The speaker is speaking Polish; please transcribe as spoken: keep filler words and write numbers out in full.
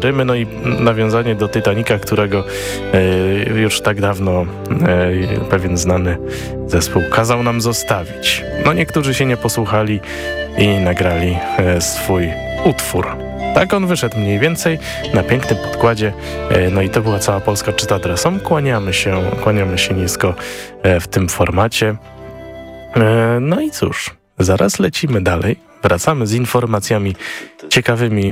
Rymy, no i nawiązanie do Titanica, którego e, już tak dawno e, pewien znany zespół kazał nam zostawić. No niektórzy się nie posłuchali i nagrali e, swój utwór. Tak on wyszedł mniej więcej na pięknym podkładzie. E, no i to była cała Polska czyta adresom. Kłaniamy się, kłaniamy się nisko e, w tym formacie. E, no i cóż, zaraz lecimy dalej. Wracamy z informacjami ciekawymi